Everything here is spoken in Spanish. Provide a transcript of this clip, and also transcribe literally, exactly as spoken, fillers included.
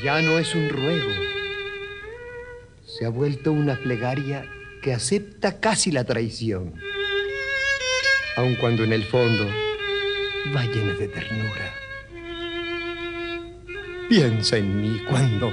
Ya no es un ruego. Se ha vuelto una plegaria que acepta casi la traición, aun cuando en el fondo va llena de ternura. Piensa en mí cuando